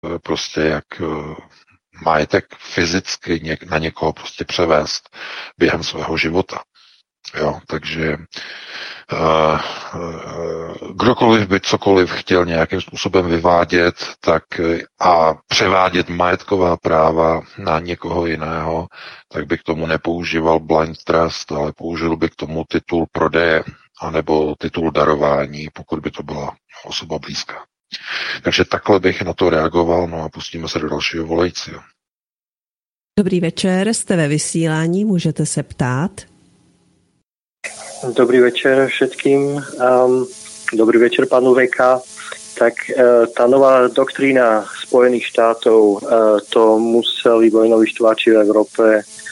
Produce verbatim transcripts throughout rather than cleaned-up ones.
prostě jak majetek fyzicky na někoho prostě převést během svého života. Jo, takže uh, uh, kdokoliv by cokoliv chtěl nějakým způsobem vyvádět tak a převádět majetková práva na někoho jiného, tak by k tomu nepoužíval blind trust, ale použil by k tomu titul prodeje anebo titul darování, pokud by to byla osoba blízká. Takže takhle bych na to reagoval, no a pustíme se do dalšího volajícího. Dobrý večer, jste ve vysílání, můžete se ptát. Dobrý večer všetkým. Um, dobrý večer, panu Veka. Tak uh, tá nová doktrína Spojených štátov, uh, to museli vojnoví štváči v Európe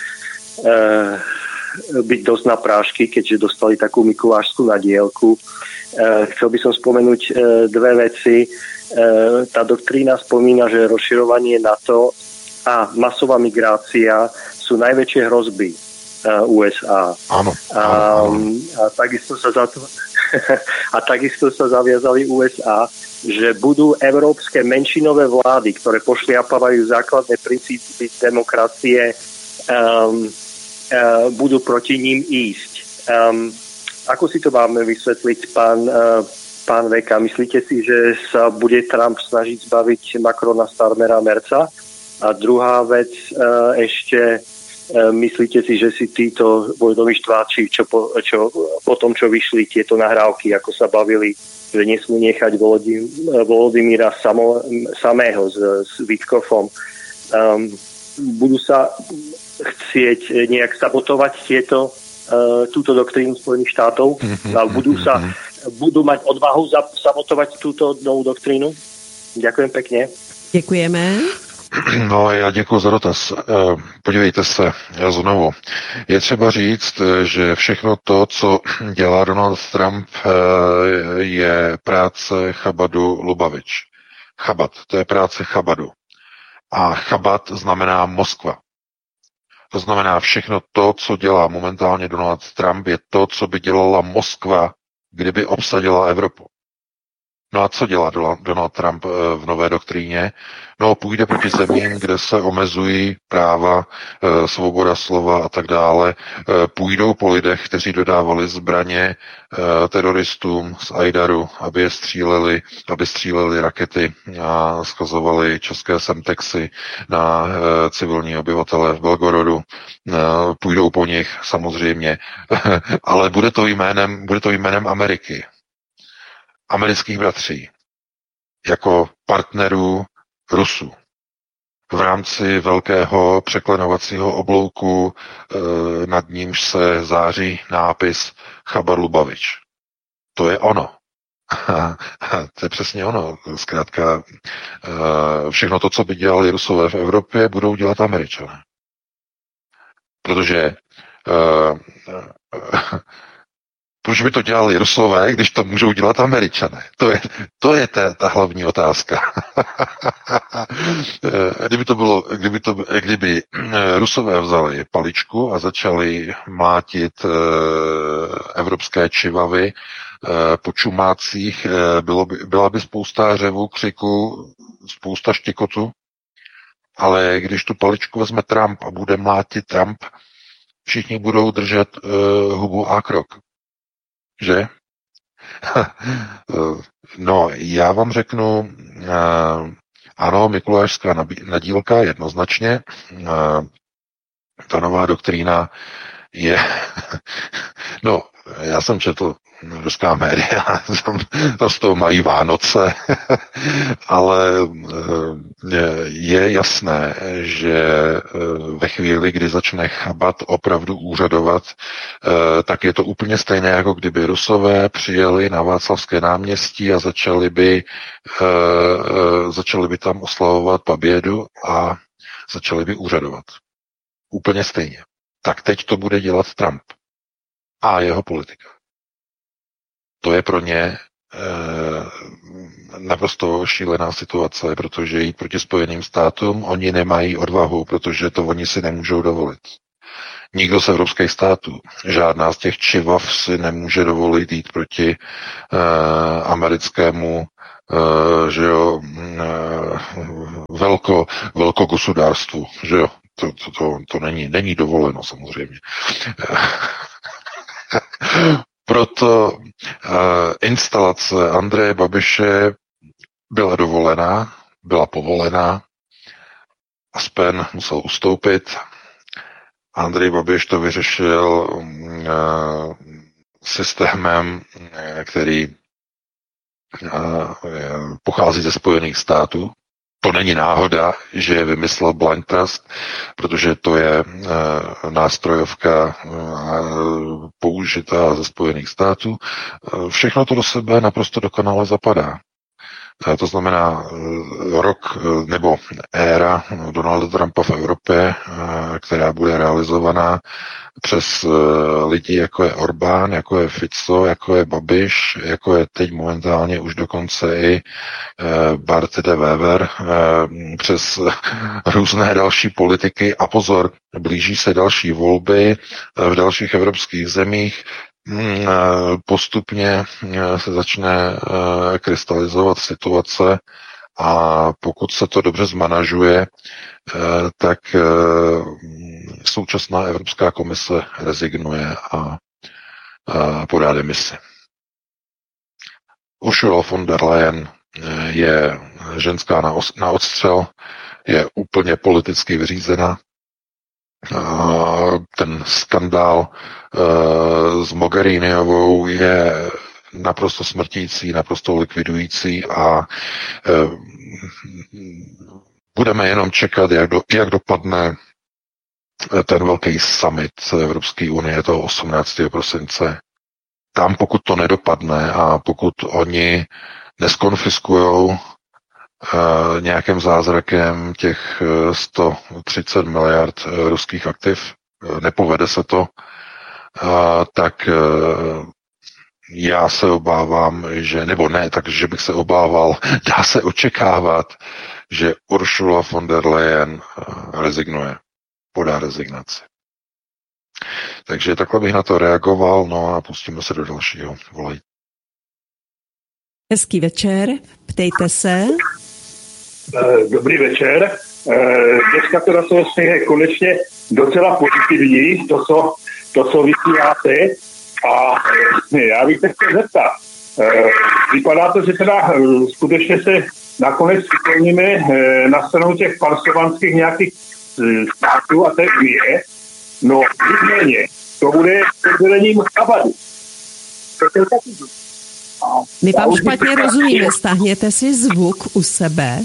uh, byť dosť na prášky, keďže dostali takú mikulášskú nadielku. Uh, chcel by som spomenúť uh, dve veci. Uh, tá doktrína spomína, že rozširovanie NATO a masová migrácia sú najväčšie hrozby U S A. Áno. A, a, takisto sa za to, a takisto sa zaviazali U S A, že budú európske menšinové vlády, ktoré pošliapávajú základné princípy demokracie, um, uh, budú proti ním ísť. Um, ako si to máme vysvetliť, pán, uh, pán Veka? Myslíte si, že sa bude Trump snažiť zbaviť Macrona, Starmera, Merca? A druhá vec uh, ešte myslíte si, že si títo vojnoví štváči, čo po, čo, po tom, čo vyšli tieto nahrávky, ako sa bavili, že nesmú nechať Volodymyra samo, samého s, s Vitkofom, um, budú sa chcieť nejak sabotovať tieto, uh, túto doktrínu Spojených štátov? A budú, sa, budú mať odvahu sabotovať túto novú doktrínu? Ďakujem pekne. Děkujeme. No, já děkuji za dotaz. Podívejte se, znovu. Je třeba říct, že všechno to, co dělá Donald Trump, je práce Chabadu Lubavič. Chabad, to je práce Chabadu. A Chabad znamená Moskva. To znamená, všechno to, co dělá momentálně Donald Trump, je to, co by dělala Moskva, kdyby obsadila Evropu. No a co dělá Donald Trump v nové doktríně? No, půjde proti zemím, kde se omezují práva, svoboda slova a tak dále. Půjdou po lidech, kteří dodávali zbraně teroristům z Ajdaru, aby je stříleli, aby stříleli rakety a schazovali české semtexy na civilní obyvatele v Belgorodu. Půjdou po nich samozřejmě, ale bude to jménem, bude to jménem Ameriky. Amerických bratří, jako partnerů Rusů v rámci velkého překlenovacího oblouku, e, nad nímž se září nápis Chabad Lubavič. To je ono. To je přesně ono. Zkrátka, e, všechno to, co by dělali Rusové v Evropě, budou dělat Američané. Protože e, e, proč by to dělali Rusové, když to můžou dělat Američané? To je, to je ta, ta hlavní otázka. kdyby to bylo, kdyby, to, kdyby Rusové vzali paličku a začali mlátit evropské čivavy po čumácích, bylo by, byla by spousta řevu, křiku, spousta štikotu, ale když tu paličku vezme Trump a bude mlátit Trump, všichni budou držet hubu a krok. Že? No, já vám řeknu, ano, mikulášská nadílka jednoznačně, ta nová doktrína je, no, já jsem četl ruská média, tam z toho mají Vánoce, ale je jasné, že ve chvíli, kdy začne Chabad opravdu úřadovat, tak je to úplně stejné, jako kdyby Rusové přijeli na Václavské náměstí a začali by, začali by tam oslavovat Pabědu a začali by úřadovat. Úplně stejně. Tak teď to bude dělat Trump a jeho politika. To je pro ně e, naprosto šílená situace, protože jít proti Spojeným státům oni nemají odvahu, protože to oni si nemůžou dovolit. Nikdo z evropských států, žádná z těch čivav si nemůže dovolit jít proti e, americkému že jo, velko, velkogosudárstvu, že jo, to, to, to, to není, není dovoleno samozřejmě. Proto uh, instalace Andreje Babiše byla dovolená, byla povolená, Aspen musel ustoupit. Andrej Babiš to vyřešil uh, systémem, který uh, pochází ze Spojených států. To není náhoda, že je vymyslel Blind Trust, protože to je uh, nástrojovka uh, použitá ze Spojených států. Uh, všechno to do sebe naprosto dokonale zapadá. To znamená rok nebo éra Donalda Trumpa v Evropě, která bude realizovaná přes lidi, jako je Orbán, jako je Fico, jako je Babiš, jako je teď momentálně už dokonce i Bart de Wever, přes různé další politiky. A pozor, blíží se další volby v dalších evropských zemích. Postupně se začne krystalizovat situace a pokud se to dobře zmanažuje, tak současná Evropská komise rezignuje a podá demisi. Ursula von der Leyen je ženská na, os- na odstřel, je úplně politicky vyřízena. Ten skandál s Mogheriniovou je naprosto smrtící, naprosto likvidující a budeme jenom čekat, jak, do, jak dopadne ten velký summit Evropské unie toho osmnáctého prosince. Tam, pokud to nedopadne a pokud oni neskonfiskujou Uh, nějakým zázrakem těch uh, sto třicet miliard uh, ruských aktiv, uh, nepovede se to, uh, tak uh, já se obávám, že, nebo ne, takže bych se obával, dá se očekávat, že Ursula von der Leyen uh, rezignuje, podá rezignaci. Takže takhle bych na to reagoval, no a pustíme se do dalšího. Volej. Hezký večer, ptejte se. Dobrý večer. Dneska teda to je konečně docela pozitivní, to, co, to, co vysíláte. A já bych se chtěl zeptat. Vypadá to, že teda skutečně se nakonec přikloníme na stranu těch panslovanských nějakých států a té unie. No, nicméně, to bude pod vedením Abadu. My vám špatně rozumíme, stáhněte si zvuk u sebe.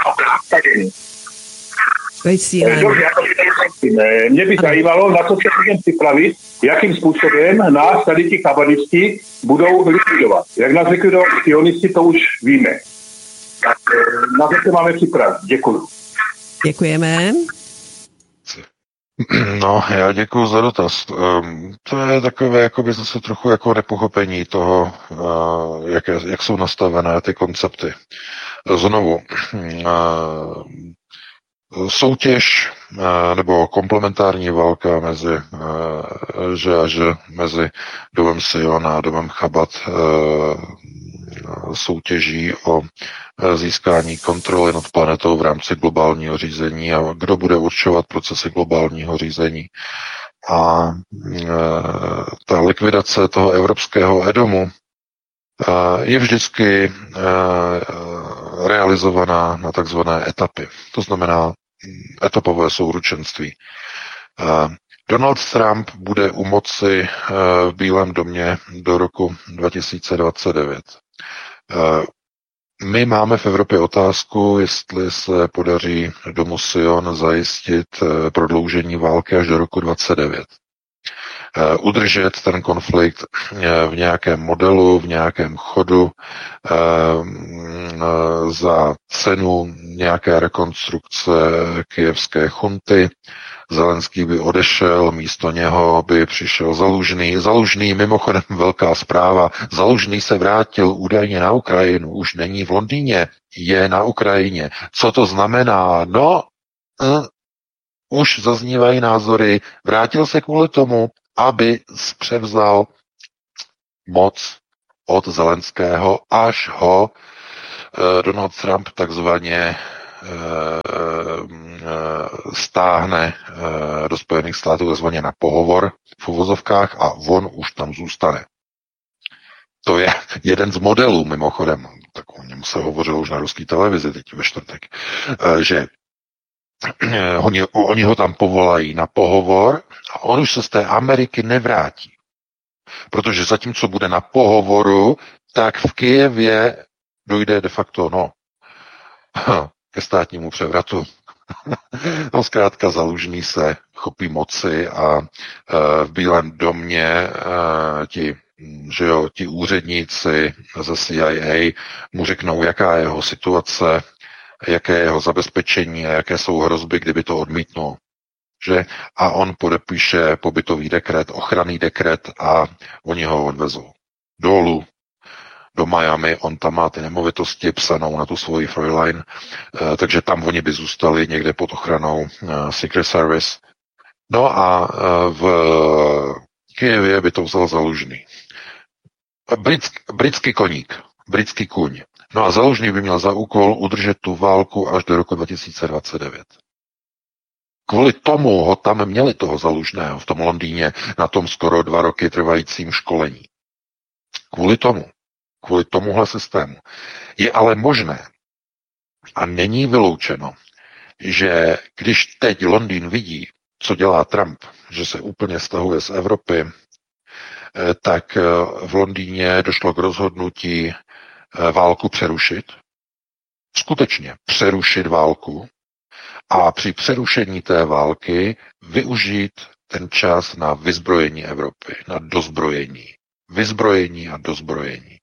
Mě by zajímalo, na co se můžeme připravit, jakým způsobem nás tady ti kabadisti budou likvidovat. Jak nás likvidovat sionisti, to už víme. Tak na to se máme připravit. Děkuji. Děkujeme. No, já děkuji za dotaz. Um, to je takové jakoby zase trochu jako nepochopení toho, uh, jak, je, jak jsou nastavené ty koncepty. Znovu, uh, soutěž uh, nebo komplementární válka mezi uh, že a že, mezi domem Sion a domem Chabad uh, soutěží o získání kontroly nad planetou v rámci globálního řízení a kdo bude určovat procesy globálního řízení. A e, ta likvidace toho evropského Edomu e, je vždycky e, realizovaná na takzvané etapy. To znamená etapové souručenství. E, Donald Trump bude u moci e, v Bílém domě do roku dva tisíce dvacet devět. E, My máme v Evropě otázku, jestli se podaří domu Sion zajistit prodloužení války až do roku dvacet devět. Udržet ten konflikt v nějakém modelu, v nějakém chodu za cenu nějaké rekonstrukce kyjevské chunty. Zelenský by odešel, místo něho by přišel Zalužný. Zalužný, mimochodem velká zpráva, Zalužný se vrátil údajně na Ukrajinu, už není v Londýně, je na Ukrajině. Co to znamená? No, uh, už zaznívají názory, vrátil se kvůli tomu, aby převzal moc od Zelenského, až ho Donald Trump takzvaně stáhne do Spojených států takzvaně na pohovor v uvozovkách a on už tam zůstane. To je jeden z modelů, mimochodem, tak o něm se hovořilo už na ruské televizi teď ve čtvrtek, že oni, oni ho tam povolají na pohovor a on už se z té Ameriky nevrátí. Protože zatímco bude na pohovoru, tak v Kyjevě dojde de facto, no, ke státnímu převratu. No zkrátka Zalužný se chopí moci a e, v Bílém domě e, ti, že jo, ti úředníci ze C I A mu řeknou, jaká je jeho situace, jaké je jeho zabezpečení a jaké jsou hrozby, kdyby to odmítnul. Že? A on podepíše pobytový dekret, ochranný dekret a oni ho odvezou dolů do Miami, on tam má ty nemovitosti psanou na tu svoji Fräulein, eh, takže tam oni by zůstali někde pod ochranou eh, Secret Service. No a eh, v Kyjevě by to vzal Zalužný. Britsk, britský koník, britský kůň. No a Zalužný by měl za úkol udržet tu válku až do roku dva tisíce dvacet devět. Kvůli tomu ho tam měli toho Zalužného v tom Londýně na tom skoro dva roky trvajícím školení. Kvůli tomu. Kvůli tomuhle systému. Je ale možné a není vyloučeno, že když teď Londýn vidí, co dělá Trump, že se úplně stahuje z Evropy, tak v Londýně došlo k rozhodnutí válku přerušit. Skutečně přerušit válku a při přerušení té války využít ten čas na vyzbrojení Evropy, na dozbrojení. Vyzbrojení a dozbrojení.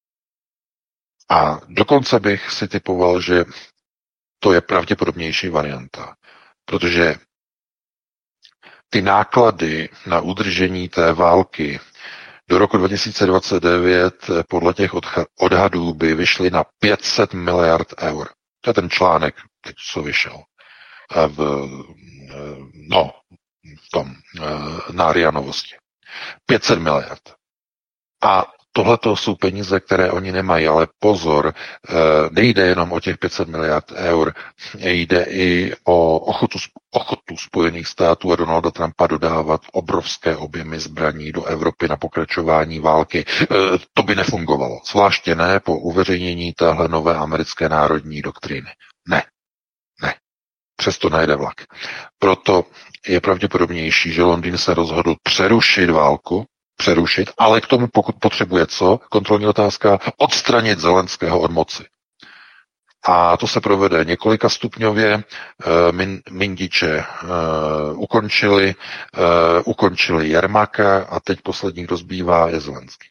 A dokonce bych si typoval, že to je pravděpodobnější varianta, protože ty náklady na udržení té války do roku dva tisíce dvacet devět podle těch odhadů by vyšly na pět set miliard eur. To je ten článek, teď co vyšel. V, no, v tom, na R I A Novosti. pět set miliard. A tohleto jsou peníze, které oni nemají, ale pozor, nejde jenom o těch pět set miliard eur, jde i o ochotu, ochotu Spojených států a Donalda Trumpa dodávat obrovské objemy zbraní do Evropy na pokračování války. To by nefungovalo, zvláště ne po uveřejnění téhle nové americké národní doktríny. Ne, ne, přesto nejde vlak. Proto je pravděpodobnější, že Londýn se rozhodl přerušit válku, přerušit, ale k tomu pokud potřebuje co? Kontrolní otázka, odstranit Zelenského od moci. A to se provede několika stupňově. Min, Mindiče uh, ukončili, uh, ukončili Jermaka a teď poslední, kdo zbývá, je Zelenský.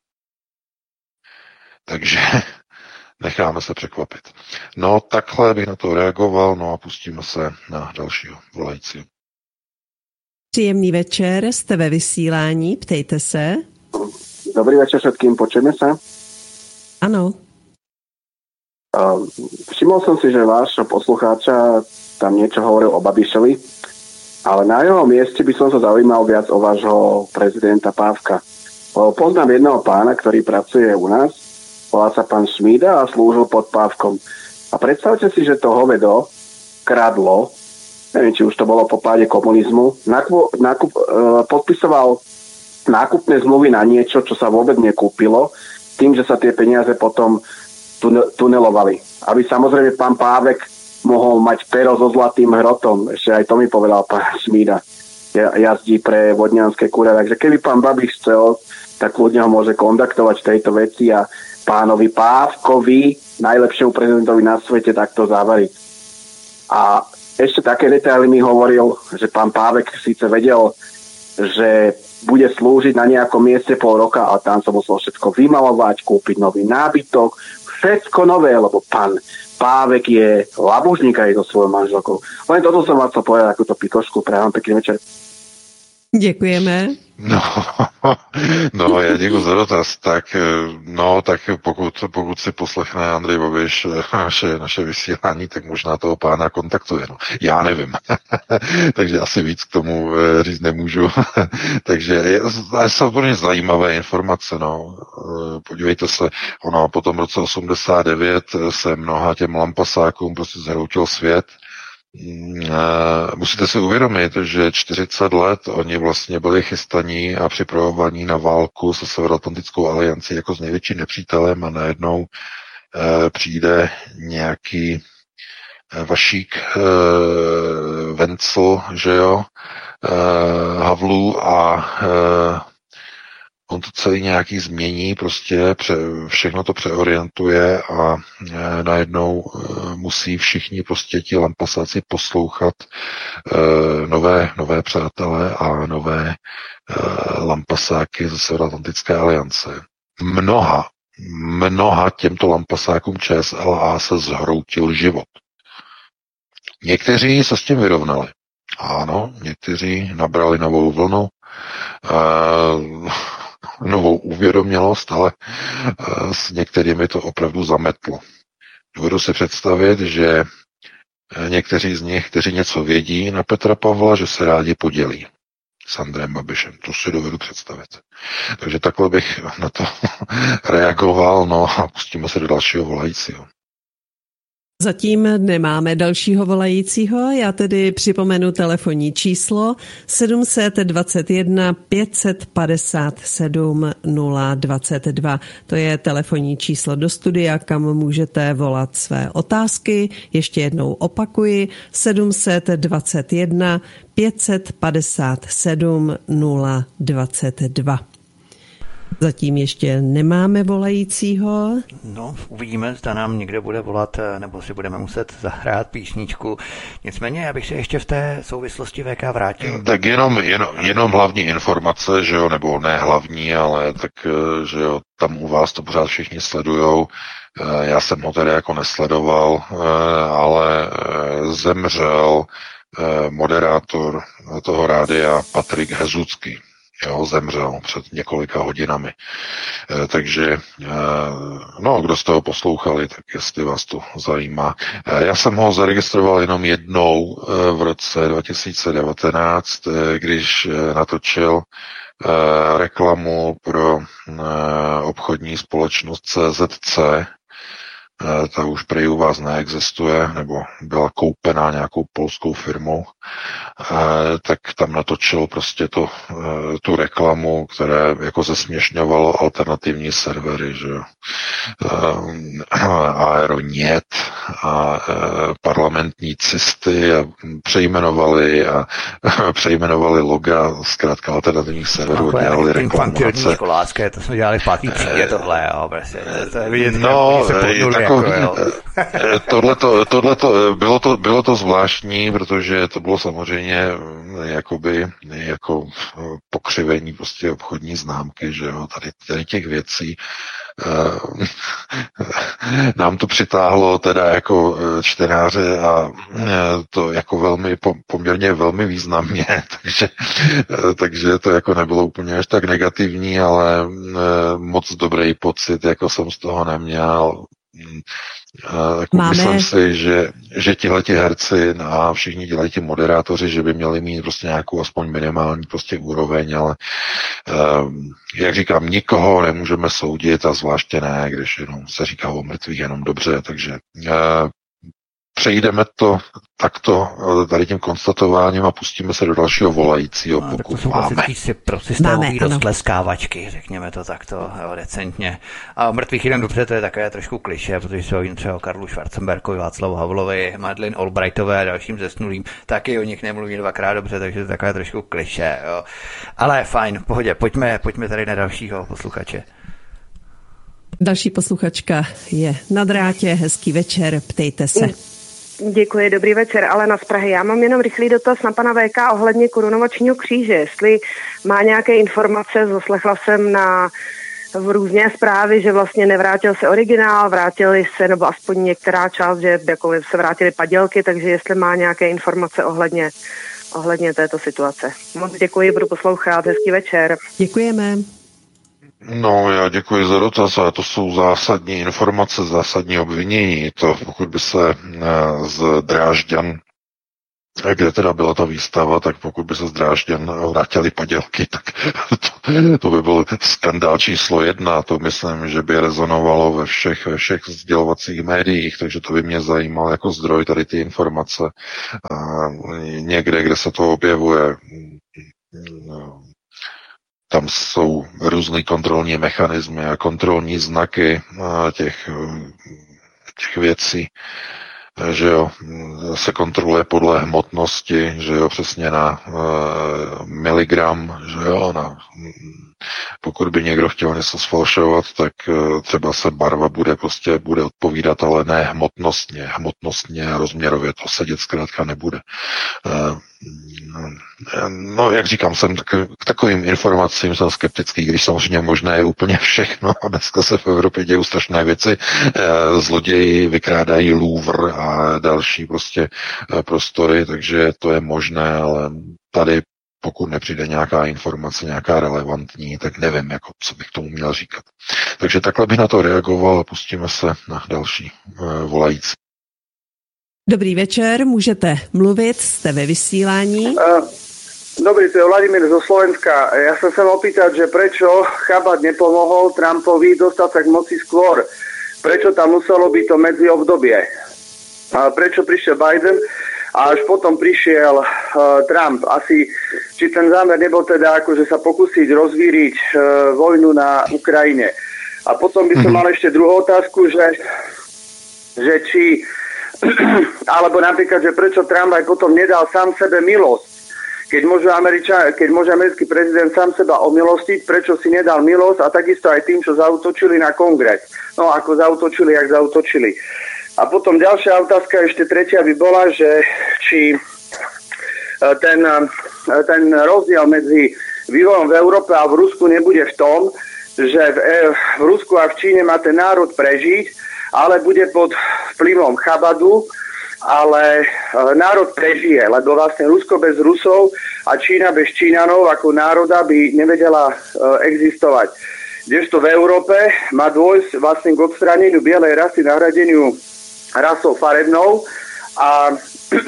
Takže necháme se překvapit. No takhle bych na to reagoval, no a pustíme se na dalšího volajícího. Příjemný večer, jste ve vysílání, ptejte se. Dobrý večer všetkým, počujeme sa? Áno. Uh, všimol som si, že váš poslucháča tam niečo hovoril o Babišovi, ale na jeho mieste by som sa zaujímal viac o vášho prezidenta Pávka. Uh, poznám jedného pána, ktorý pracuje u nás, volá sa pán Šmída a slúžil pod Pávkom. A predstavte si, že to hovedo kradlo, neviem, či už to bolo po páde komunizmu, nakup, nakup, e, podpisoval nákupné zmluvy na niečo, čo sa vôbec nekúpilo, tým, že sa tie peniaze potom tunelovali. Aby samozrejme pán Pávek mohol mať pero so zlatým hrotom. Ešte aj to mi povedal pán Šmída. Jazdí pre vodňanské kúre. Takže keby pán Babiš chcel, tak ľudia ho môže kontaktovať v tejto veci a pánovi Pávkovi, najlepšiemu prezidentovi na svete, takto zavariť. A ešte také detaily mi hovoril, že pán Pávek síce vedel, že bude slúžiť na nejakom mieste pol roka, ale tam sa musel všetko vymalovať, kúpiť nový nábytok, všetko nové, lebo pán Pávek je labužník aj so svojou manželkou. Len toto som vás chcel povedať, akúto pikošku. Prajem pekný večer. Děkujeme. No, no, já děkuji za dotaz. Tak, no, tak pokud, pokud si poslechne Andrej Babiš naše, naše vysílání, tak možná toho pána kontaktuje. No. Já nevím. Takže asi víc k tomu říct nemůžu. Takže je, je samozřejmě zajímavé informace. No. Podívejte se, ono po tom roce osmdesát devět se mnoha těm lampasákům prostě zhroutil svět. Musíte si uvědomit, že čtyřicet let oni vlastně byli chystaní a připravovaní na válku se Severoatlantickou aliancí jako s největším nepřítelem a najednou eh, přijde nějaký eh, Vašík eh, Vencel, že jo, eh, Havlů a eh, on to celý nějaký změní, prostě pře, všechno to přeorientuje a e, najednou e, musí všichni prostě ti lampasáci poslouchat e, nové, nové přátelé a nové e, lampasáky ze Severoatlantické aliance. Mnoha, mnoha těmto lampasákům Č S L A se zhroutil život. Někteří se s tím vyrovnali. Ano, někteří nabrali novou vlnu, e, novou uvědomělost, ale s některými to opravdu zametlo. Dovedu si představit, že někteří z nich, kteří něco vědí na Petra Pavla, že se rádi podělí s Andrejem Babišem. To si dovedu představit. Takže takhle bych na to reagoval, no a pustíme se do dalšího volajícího. Zatím nemáme dalšího volajícího, já tedy připomenu telefonní číslo sedm dva jedna pět padesát sedm nula dvacet dva. To je telefonní číslo do studia, kam můžete volat své otázky. Ještě jednou opakuji, sedm dva jedna pět padesát sedm nula dvacet dva. Zatím ještě nemáme volajícího. No, uvidíme, zda nám někde bude volat, nebo si budeme muset zahrát písničku. Nicméně, já bych se ještě v té souvislosti V K vrátil. Tak jenom, jenom, jenom hlavní informace, že jo, nebo ne hlavní, ale tak, že jo, tam u vás to pořád všichni sledujou. Já jsem ho tedy jako nesledoval, ale zemřel moderátor toho rádia Patrik Hezucký. Jo, zemřel před několika hodinami. E, takže, e, no, kdo jste ho poslouchali, tak jestli vás to zajímá. E, já jsem ho zaregistroval jenom jednou e, v roce dva tisíce devatenáct, e, když e, natočil e, reklamu pro e, obchodní společnost C Z C. Ta už prej u vás neexistuje, nebo byla koupená nějakou polskou firmou, tak tam natočil prostě to, tu reklamu, které jako zesměšňovalo alternativní servery, že jo. Aeronet a parlamentní cisty a přejmenovali a přejmenovali loga zkrátka alternativních serverů, dělali reklamace. Školácké, to jsme dělali v pátý třídě tohle, jo, prostě. To je vidět, no, tohleto, tohleto, bylo to, bylo to zvláštní, protože to bylo samozřejmě jakoby, jako pokřivení prostě obchodní známky, že jo, tady, tady těch věcí. Nám to přitáhlo teda jako čtenáře a to jako velmi, poměrně velmi významně, takže, takže to jako nebylo úplně až tak negativní, ale moc dobrý pocit, jako jsem z toho neměl. Jako myslím si, že, že tihleti herci a všichni tihleti moderátoři, že by měli mít prostě nějakou aspoň minimální prostě úroveň, ale um, jak říkám, nikoho nemůžeme soudit a zvláště ne, když jenom se říká o mrtvých jenom dobře, takže uh, přejdeme to takto tady tím konstatováním a pustíme se do dalšího volajícího, no, pokud to jsou máme. Si prosystémový roztleskávačky, řekněme to takto, jo, decentně. A mrtvých jenom dobře, to je takové trošku klišé, protože se o třeba o Karlu Schwarzenbergovi, Václavu Havlovi, Madeleine Albrightové a dalším zesnulým, taky o nich nemluví dvakrát dobře, takže to je takové trošku klišé, jo. Ale fajn, v pohodě, pojďme, pojďme tady na dalšího posluchače. Další posluchačka je na drátě, hezký večer, ptejte se. Děkuji, dobrý večer, Alena z Prahy. Já mám jenom rychlý dotaz na pana V K ohledně korunovačního kříže. Jestli má nějaké informace, zaslechla jsem na v různé zprávy, že vlastně nevrátil se originál, vrátili se, nebo aspoň některá část, že jako se vrátily padělky, takže jestli má nějaké informace ohledně, ohledně této situace. Moc děkuji, budu poslouchat, hezký večer. Děkujeme. No, já děkuji za dotaz, ale to jsou zásadní informace, zásadní obvinění. To pokud by se z Drážďan, kde teda byla ta výstava, tak pokud by se z Drážďan vrátily padělky, tak to, to by byl skandál číslo jedna. To myslím, že by rezonovalo ve všech, ve všech sdělovacích médiích, takže to by mě zajímalo jako zdroj tady ty informace. A někde, kde se to objevuje, tam jsou různé kontrolní mechanismy a kontrolní znaky těch, těch věcí, že jo, se kontroluje podle hmotnosti, že jo, přesně na uh, miligram, že jo, na, pokud by někdo chtěl něco sfalšovat, tak uh, třeba se barva bude prostě bude odpovídat, ale ne hmotnostně, hmotnostně a rozměrově to sedět zkrátka nebude. Uh, No, jak říkám, jsem tak, k takovým informacím jsem skeptický, když samozřejmě možné je úplně všechno. A dneska se v Evropě dějí strašné věci. Zloději vykrádají Louvre a další prostě prostory, takže to je možné, ale tady pokud nepřijde nějaká informace, nějaká relevantní, tak nevím, jako, co bych tomu měl říkat. Takže takhle bych na to reagoval a pustíme se na další volající. Dobrý večer, můžete mluvit, jste ve vysílání. Uh, dobrý, to je Vladimír zo Slovenska. Ja sa chcem opýtať, že prečo Chabad nepomohol Trumpovi dostať sa k moci skôr? Prečo tam muselo byť to medzi obdobie? Uh, prečo prišiel Biden a až potom prišiel uh, Trump? Asi, či ten zámer nebol teda akože sa pokúsiť rozvíriť uh, vojnu na Ukrajine. A potom by som mal ešte druhú otázku, že, že či alebo napríklad, že prečo Trump aj potom nedal sám sebe milosť. Keď môže, Američa, keď môže americký prezident sám seba omilostiť, prečo si nedal milosť a takisto aj tým, čo zautočili na kongres. No ako zautočili, jak zautočili. A potom ďalšia otázka, ešte tretia by bola, že či ten, ten rozdiel medzi vývojom v Európe a v Rusku nebude v tom, že v, v Rusku a v Číne má ten národ prežiť, ale bude pod vplyvom Chabadu, ale národ prežije, lebo vlastne Rusko bez Rusov a Čína bez Čínanov ako národa by nevedela existovať. Kdežto v Európe má dôjsť vlastne k odstráneniu bielej rasy, nahradeniu rasou farebnou a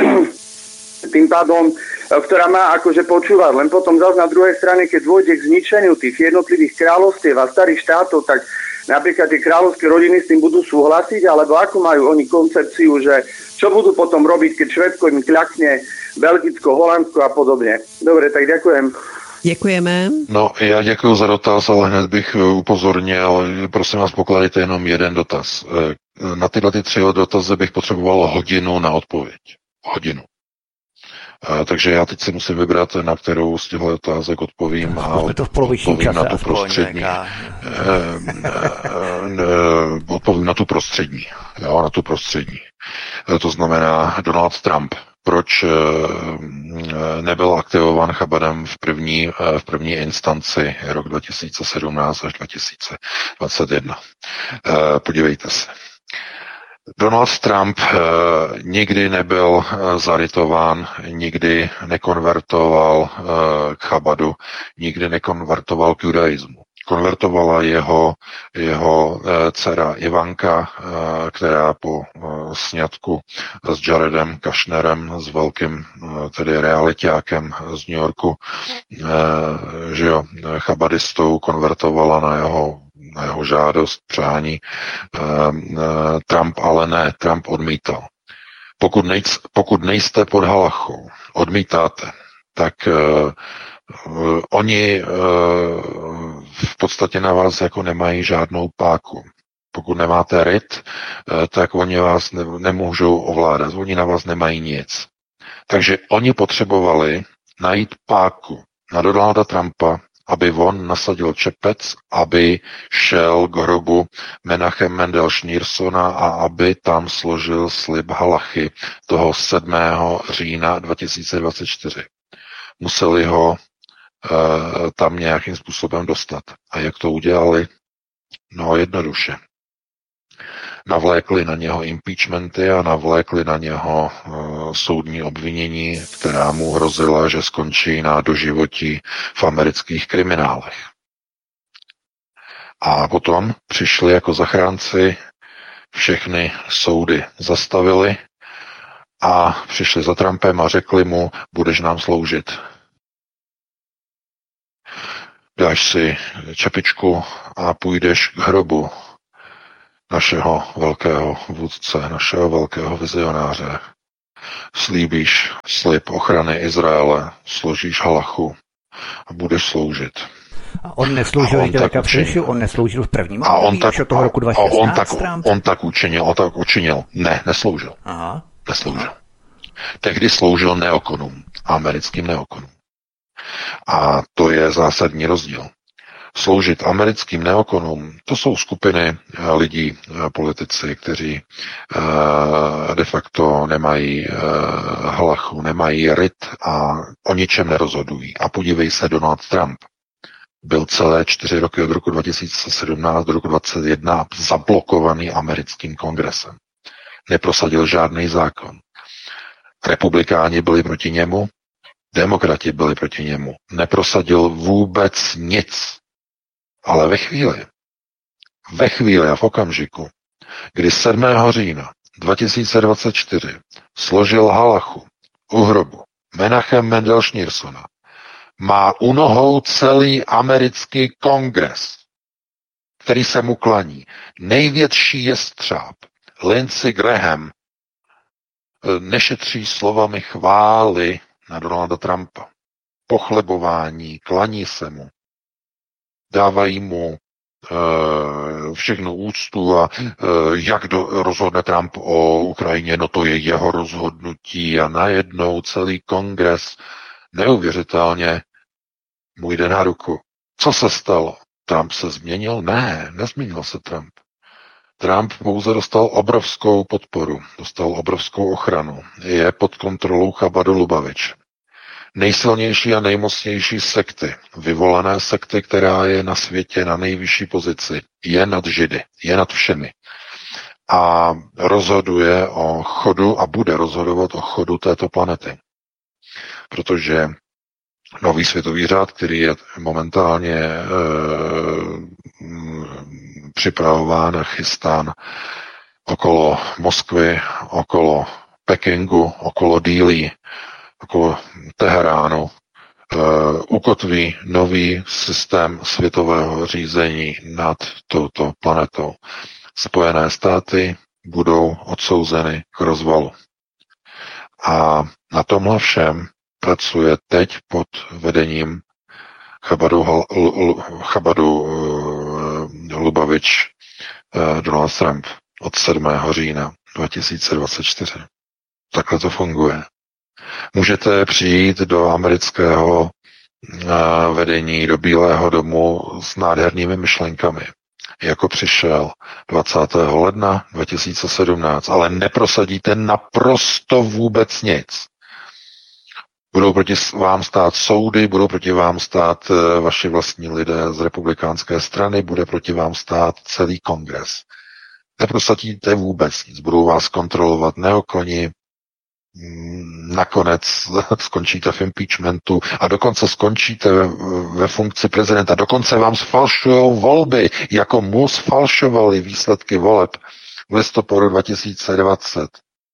tým pádom, ktorá má akože počúvať. Len potom zase na druhej strane, keď dôjde k zničeniu tých jednotlivých kráľovstiev a starých štátov, tak napríklad tie kráľovské rodiny s tým budú súhlasiť, alebo ako majú oni koncepciu, že čo budú potom robiť, keď Švédsko im kľakne, Belgicko, Holandsko a podobne. Dobre, tak ďakujem. Děkujeme. No, já děkuji za dotaz, ale hned bych upozornil, prosím vás, pokladejte jenom jeden dotaz. Na tyhle ty tři dotazy bych potřeboval hodinu na odpověď. Hodinu. Takže já teď si musím vybrat, na kterou z těchto otázek odpovím a to v odpovím na tu prostřední. Odpovím na tu prostřední. Jo, na tu prostřední. To znamená Donald Trump. Proč nebyl aktivován Chabadem v první, v první instanci rok dva tisíce sedmnáct až dva tisíce dvacet jedna? Podívejte se. Donald Trump uh, nikdy nebyl uh, zarytován, nikdy nekonvertoval uh, k Chabadu, nikdy nekonvertoval k judaismu. Konvertovala jeho, jeho uh, dcera Ivanka, uh, která po uh, sňatku s Jaredem Kushnerem, s velkým uh, tedy realitákem z New Yorku, uh, že jo, chabadistou, konvertovala na jeho na jeho žádost, přání. Trump ale ne, Trump odmítal. Pokud, nejc, pokud nejste pod halachou, odmítáte, tak uh, uh, oni uh, v podstatě na vás jako nemají žádnou páku. Pokud nemáte ryt, uh, tak oni vás ne, nemůžou ovládat, oni na vás nemají nic. Takže oni potřebovali najít páku na Donalda Trumpa, aby on nasadil čepec, aby šel k hrobu Menachem Mendel Schneersona a aby tam složil slib halachy toho sedmého října dva tisíce dvacet čtyři. Museli ho uh, tam nějakým způsobem dostat. A jak to udělali? No jednoduše. Navlékli na něho impeachmenty a navlékli na něho uh, soudní obvinění, která mu hrozila, že skončí na doživotí v amerických kriminálech. A potom přišli jako zachránci, všechny soudy zastavili a přišli za Trumpem a řekli mu, budeš nám sloužit. Dáš si čepičku a půjdeš k hrobu našeho velkého vůdce, našeho velkého vizionáře. Slíbíš slib ochrany Izraele, složíš halachu a budeš sloužit. A on nesloužil, on, tak přešel, on nesloužil v prvním a on tak, od toho roku dva tisíce šestnáct, a on tak, on tak učinil, on tak učinil. Ne, nesloužil. Aha. Nesloužil. Aha. Tehdy sloužil neokonům, americkým neokonům. A to je zásadní rozdíl. Sloužit americkým neokonům, to jsou skupiny lidí, politici, kteří de facto nemají halachu, nemají ryt a o ničem nerozhodují. A podívej se, Donald Trump byl celé čtyři roky od roku dva tisíce sedmnáct do roku dvacet jedna zablokovaný americkým kongresem. Neprosadil žádný zákon. Republikáni byli proti němu, demokrati byli proti němu. Neprosadil vůbec nic. Ale ve chvíli, ve chvíli a v okamžiku, kdy sedmého října dva tisíce dvacet čtyři složil halachu u hrobu Menachem Mendel Schneersona, má u nohou celý americký kongres, který se mu klaní. Největší jestřáb Lindsey Graham nešetří slovami chvály na Donalda Trumpa. Pochlebování, klaní se mu. Dávají mu e, všechnu úctu a e, jak do, rozhodne Trump o Ukrajině, no to je jeho rozhodnutí a najednou celý kongres neuvěřitelně mu jde na ruku. Co se stalo? Trump se změnil? Ne, nezměnil se Trump. Trump pouze dostal obrovskou podporu, dostal obrovskou ochranu. Je pod kontrolou Chabadu Lubavič. Nejsilnější a nejmocnější sekty, vyvolané sekty, která je na světě na nejvyšší pozici, je nad Židy, je nad všemi. A rozhoduje o chodu a bude rozhodovat o chodu této planety. Protože nový světový řád, který je momentálně e, připravován a chystán okolo Moskvy, okolo Pekingu, okolo Dílí, okolo Teheránu, uh, ukotví nový systém světového řízení nad touto planetou. Spojené státy budou odsouzeny k rozvalu. A na tomhle všem pracuje teď pod vedením Chabadu, Chabadu uh, Lubavič uh, Donald Trump od sedmého října dva tisíce dvacet čtyři. Takhle to funguje. Můžete přijít do amerického uh, vedení, do Bílého domu s nádhernými myšlenkami, jako přišel dvacátého ledna dva tisíce sedmnáct, ale neprosadíte naprosto vůbec nic. Budou proti vám stát soudy, budou proti vám stát uh, vaši vlastní lidé z republikánské strany, bude proti vám stát celý kongres. Neprosadíte vůbec nic, budou vás kontrolovat neokoni, nakonec skončíte v impeachmentu a dokonce skončíte ve, ve funkci prezidenta. Dokonce vám sfalšujou volby, jako mu sfalšovali výsledky voleb v listopadu dva tisíce dvacet.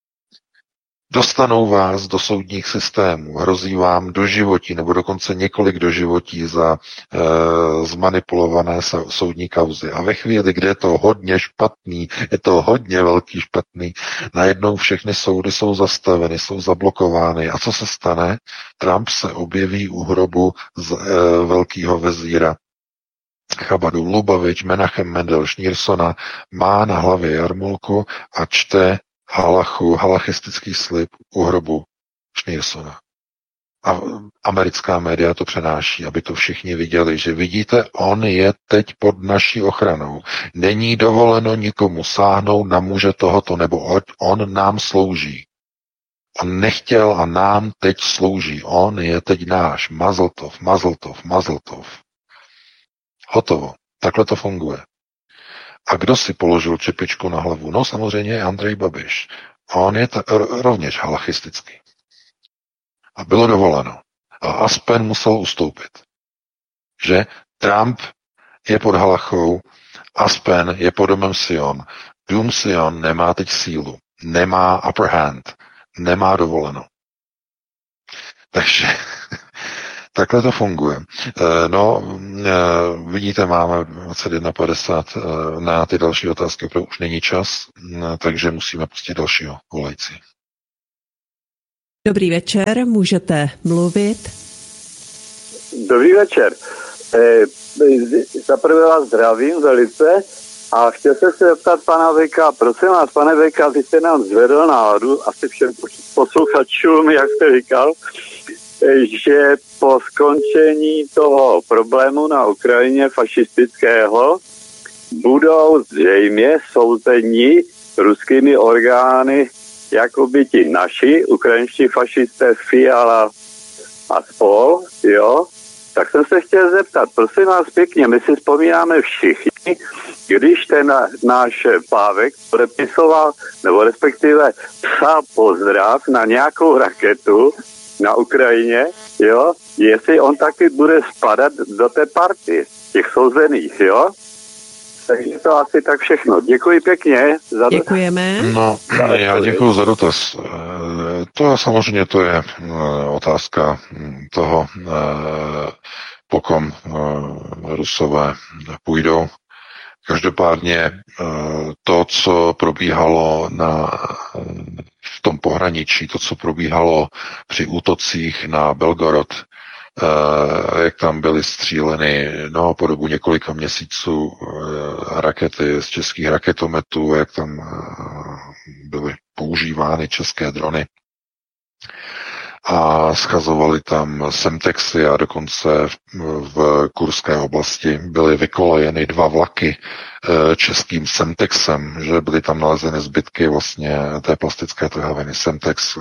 Dostanou vás do soudních systémů, hrozí vám doživotí nebo dokonce několik doživotí za e, zmanipulované soudní kauzy. A ve chvíli, kdy je to hodně špatný, je to hodně velký špatný, najednou všechny soudy jsou zastaveny, jsou zablokovány. A co se stane? Trump se objeví u hrobu z e, velkého vezíra Chabadu Lubavič, Menachem Mendel Schneersona, má na hlavě jarmulku a čte halachu, halachistický slib u hrobu Schneersona. A americká média to přenáší, aby to všichni viděli, že vidíte, on je teď pod naší ochranou. Není dovoleno nikomu sáhnout na muže tohoto, nebo on nám slouží. On nechtěl a nám teď slouží. On je teď náš. Mazltov, Mazltov, Mazltov. Hotovo. Takhle to funguje. A kdo si položil čepičku na hlavu? No samozřejmě Andrej Babiš. A on je t- rovněž halachistický. A bylo dovoleno. A Aspen musel ustoupit. Že Trump je pod halachou, Aspen je pod domem Sion. Dům Sion nemá teď sílu, nemá upper hand, nemá dovoleno. Takže takhle to funguje. No, vidíte, máme dvacet jedna padesát na ty další otázky, opravdu už není čas, takže musíme pustit dalšího volající. Dobrý večer, můžete mluvit. Dobrý večer. E, za prvé vás zdravím velice a chtěl jsem se zeptat pana Veka, prosím vás, pane Veka, vy jste nám zvedl náladu, asi všem posluchačům, jak jste říkal, že po skončení toho problému na Ukrajině fašistického budou zřejmě souzeni ruskými orgány jakoby ti naši, ukrajinští fašisté Fiala a spol, jo, tak jsem se chtěl zeptat, prosím vás pěkně, my si vzpomínáme všichni, když ten náš Pávek podepisoval, nebo respektive psal pozdrav na nějakou raketu na Ukrajině, jo, jestli on taky bude spadat do té party, těch souzených, jo. Takže to asi tak všechno. Děkuji pěkně. Za Děkujeme. No, já děkuji za dotaz. To samozřejmě to je otázka toho, pokom Rusové půjdou. Každopádně to, co probíhalo na, v tom pohraničí, to, co probíhalo při útocích na Belgorod, jak tam byly stříleny no, po dobu několika měsíců rakety z českých raketometů, jak tam byly používány české drony a schazovali tam Semtexy a dokonce v Kurské oblasti byly vykolejeny dva vlaky českým Semtexem, že byly tam nalezeny zbytky vlastně té plastické trhaviny Semtex,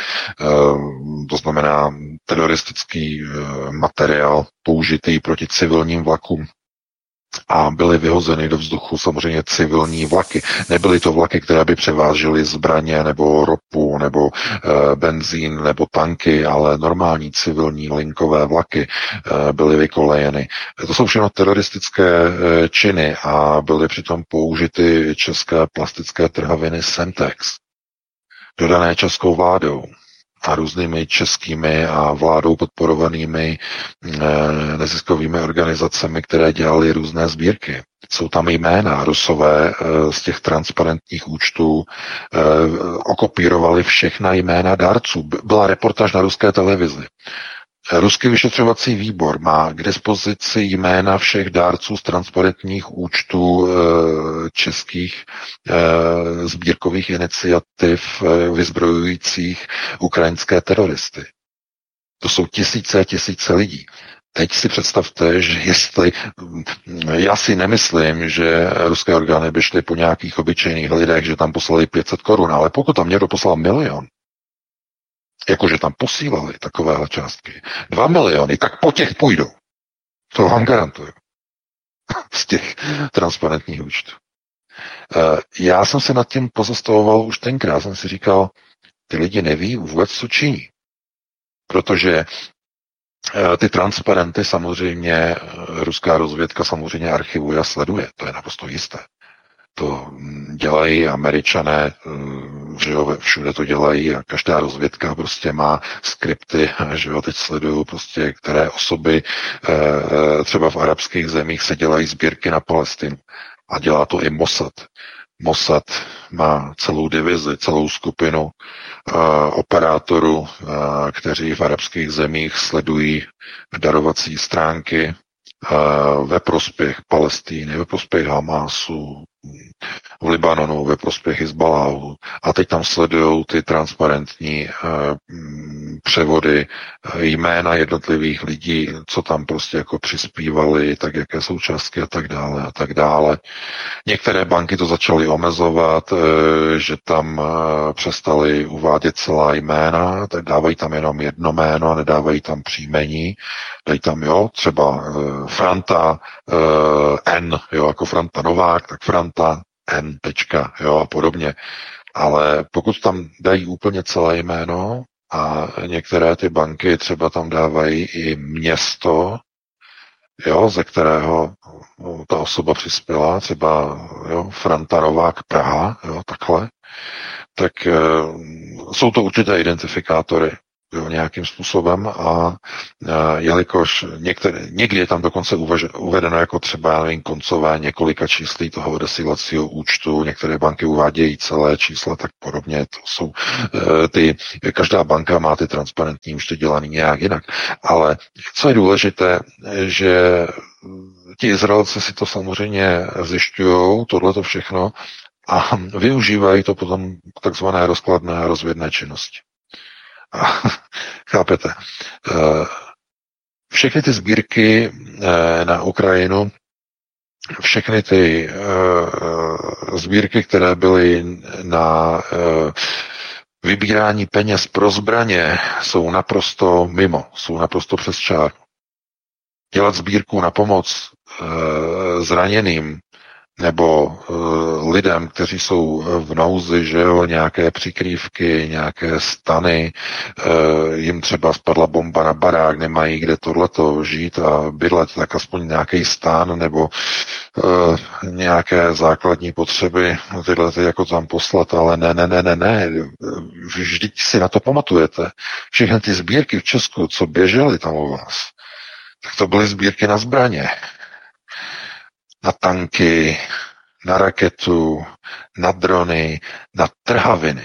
to znamená teroristický materiál použitý proti civilním vlakům. A byly vyhozeny do vzduchu samozřejmě civilní vlaky. Nebyly to vlaky, které by převážely zbraně nebo ropu nebo e, benzín nebo tanky, ale normální civilní linkové vlaky e, byly vykolejeny. To jsou všechno teroristické e, činy a byly přitom použity české plastické trhaviny Semtex, dodané českou vládou a různými českými a vládou podporovanými e, neziskovými organizacemi, které dělaly různé sbírky. Jsou tam jména Rusové e, z těch transparentních účtů, e, okopírovali všechna jména dárců. Byla reportáž na ruské televizi. Ruský vyšetřovací výbor má k dispozici jména všech dárců z transparentních účtů e, českých e, sbírkových iniciativ e, vyzbrojujících ukrajinské teroristy. To jsou tisíce a tisíce lidí. Teď si představte, že jestli, já si nemyslím, že ruské orgány by šly po nějakých obyčejných lidech, že tam poslali pět set korun, ale pokud tam někdo poslal milion, jakože tam posílali takovéhle částky, dva miliony, tak po těch půjdou. To vám garantuju. Z těch transparentních účtů. Já jsem se nad tím pozastavoval už tenkrát. Jsem si říkal, ty lidi neví vůbec, co činí. Protože ty transparenty samozřejmě ruská rozvědka samozřejmě archivuje a sleduje. To je naprosto jisté. To dělají Američané, že jo, všude to dělají a každá rozvědka prostě má skripty, že jo, teď sledují prostě, které osoby třeba v arabských zemích se dělají sbírky na Palestinu. A dělá to i Mossad. Mossad má celou divizi, celou skupinu uh, operátorů, uh, kteří v arabských zemích sledují darovací stránky uh, ve prospěch Palestíny, ve prospěch Hamásu, v Libanonu, ve prospěch Hizbaláhu. A teď tam sledují ty transparentní uh, převody uh, jména jednotlivých lidí, co tam prostě jako přispívali, tak jaké jsou částky a tak dále a tak dále. Některé banky to začaly omezovat, uh, že tam uh, přestali uvádět celá jména, tak dávají tam jenom jedno jméno, nedávají tam příjmení, dají tam, jo, třeba uh, Franta uh, N, jo, jako Franta Novák, tak Franta Franta N. Jo, a podobně. Ale pokud tam dají úplně celé jméno a některé ty banky třeba tam dávají i město, jo, ze kterého ta osoba přispěla, třeba jo, Franta Novák Praha, jo, takhle, tak e, jsou to určité identifikátory, jo, nějakým způsobem a e, jelikož některé, někdy je tam dokonce uvaž, uvedeno jako třeba, já nevím, koncové několika číslí toho odesílacího účtu, některé banky uvádějí celé čísla, tak podobně, to jsou e, ty, každá banka má ty transparentní účty dělaný nějak jinak, ale co je důležité, že ti Izraelci si to samozřejmě zjišťují, tohleto všechno, a využívají to potom k takzvané rozkladné a rozvědné činnosti. A, chápete? Všechny ty sbírky na Ukrajinu, všechny ty sbírky, které byly na vybírání peněz pro zbraně, jsou naprosto mimo, jsou naprosto přes čáru. Dělat sbírku na pomoc zraněným nebo uh, lidem, kteří jsou v nouzi, že jo, nějaké přikrývky, nějaké stany, uh, jim třeba spadla bomba na barák, nemají kde tohleto žít a bydlet, tak aspoň nějaký stán nebo uh, nějaké základní potřeby, tyhle ty jako tam poslat, ale ne, ne, ne, ne, ne, vždyť si na to pamatujete. Všechny ty sbírky v Česku, co běžely tam u vás, tak to byly sbírky na zbraně. Na tanky, na raketu, na drony, na trhaviny.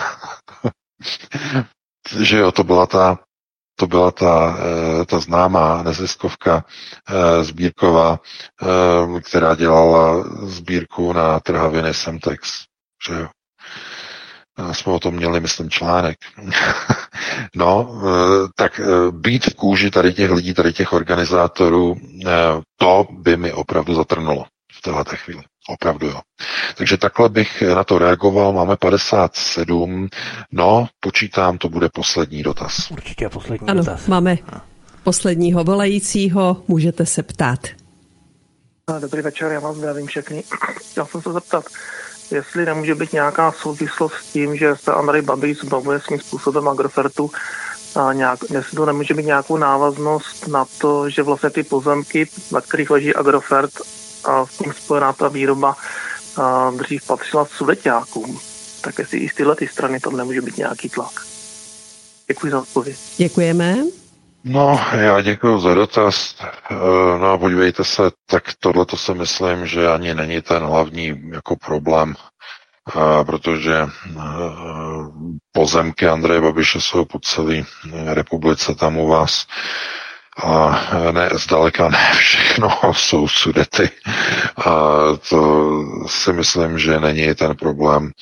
Že jo, to byla ta, to byla ta, ta známá neziskovka sbírková, která dělala sbírku na trhaviny Semtex. Že jo. Jsme o tom měli, myslím, článek. No, tak být v kůži tady těch lidí, tady těch organizátorů, to by mi opravdu zatrnulo v této chvíli. Opravdu jo. Takže takhle bych na to reagoval. Máme padesát sedm. No, počítám, to bude poslední dotaz. Určitě poslední ano, dotaz. Máme posledního volajícího. Můžete se ptát. Dobrý večer, já vás zdravím všechny. Chtěl jsem se zeptat, jestli nemůže být nějaká souvislost s tím, že se Andrej Babiš zbavuje svým způsobem Agrofertu, a nějak, jestli to nemůže být nějakou návaznost na to, že vlastně ty pozemky, na kterých leží Agrofert a s tím spojená ta výroba a dřív patřila Sudeťákům. Tak jestli i z tyhle ty strany tam nemůže být nějaký tlak. Děkuji za odpověď. Děkujeme. No, já děkuji za dotaz. No, podívejte se, tak tohleto si myslím, že ani není ten hlavní jako problém, protože pozemky Andreje Babiše jsou po celé republice tam u vás. A ne, zdaleka ne všechno jsou Sudety. A to si myslím, že není ten problém.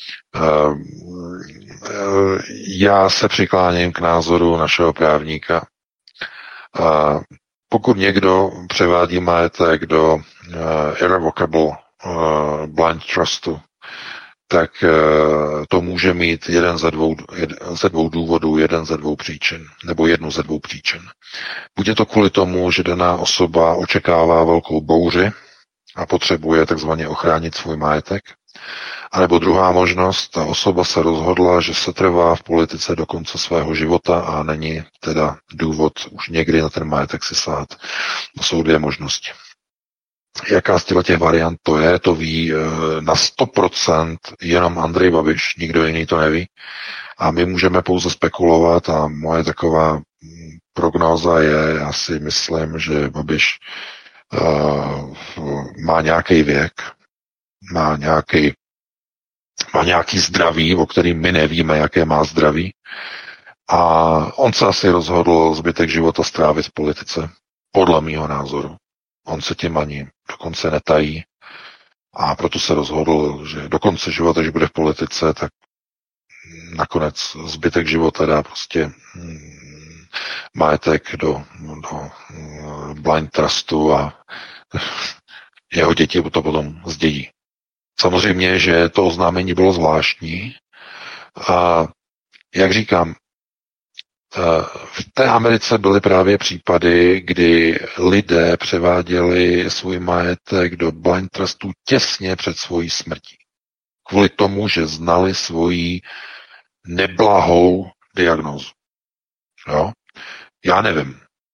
Já se přikláním k názoru našeho právníka. A pokud někdo převádí majetek do uh, irrevocable uh, blind trustu, tak uh, to může mít jeden ze dvou, jed, ze dvou důvodů, jeden ze dvou příčin, nebo jednu ze dvou příčin. Buď je to kvůli tomu, že daná osoba očekává velkou bouři a potřebuje takzvaně ochránit svůj majetek, a nebo druhá možnost, ta osoba se rozhodla, že se trvá v politice do konce svého života a není teda důvod už někdy na ten majetek si sahat. To jsou dvě možnosti. Jaká z těch variant to je, to ví na sto procent jenom Andrej Babiš, nikdo jiný to neví. A my můžeme pouze spekulovat a moje taková prognóza je, já si myslím, že Babiš uh, má nějaký věk, má nějaký má nějaký zdraví, o kterým my nevíme, jaké má zdraví. A on se asi rozhodl zbytek života strávit v politice. Podle mýho názoru. On se tím ani dokonce netají. A proto se rozhodl, že do konce života, když bude v politice, tak nakonec zbytek života dá prostě majetek do, do blind trustu a jeho děti to potom zdědí. Samozřejmě, že to oznámení bylo zvláštní a jak říkám, v té Americe byly právě případy, kdy lidé převáděli svůj majetek do blind trustu těsně před svojí smrtí. Kvůli tomu, že znali svoji neblahou diagnózu. Jo? Já nevím,